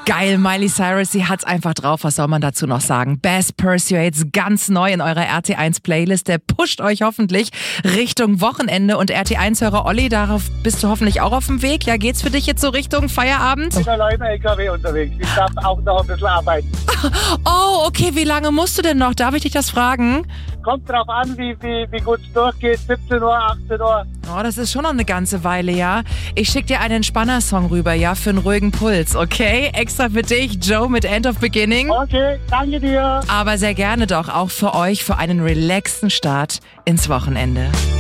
Geil, Miley Cyrus, sie hat's einfach drauf. Was soll man dazu noch sagen? Best Pursuits, ganz neu in eurer RT1-Playlist. Der pusht euch hoffentlich Richtung Wochenende. Und RT1-Hörer Olli, darauf bist du hoffentlich auch auf dem Weg. Ja, geht's für dich jetzt so Richtung Feierabend? Ich bin allein im LKW unterwegs. Ich darf auch noch ein bisschen arbeiten. Oh, okay, wie lange musst du denn noch? Darf ich dich das fragen? Kommt drauf an, wie gut es durchgeht. 17 Uhr, 18 Uhr. Oh, das ist schon noch eine ganze Weile, ja. Ich schick dir einen Entspanner-Song rüber, ja, für einen ruhigen Puls, okay? Extra für dich, Joe mit End of Beginning. Okay, danke dir. Aber sehr gerne doch auch für euch, für einen relaxten Start ins Wochenende.